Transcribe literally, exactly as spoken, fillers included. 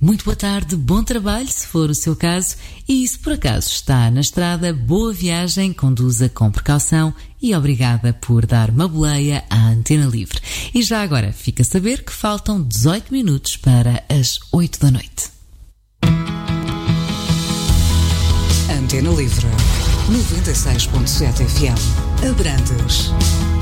Muito boa tarde, bom trabalho, se for o seu caso, e se por acaso está na estrada, boa viagem, conduza com precaução e obrigada por dar uma boleia à Antena Livre. E já agora fica a saber que faltam dezoito minutos para as oito da noite. Antena Livre, noventa e seis ponto sete F M, Abrantes.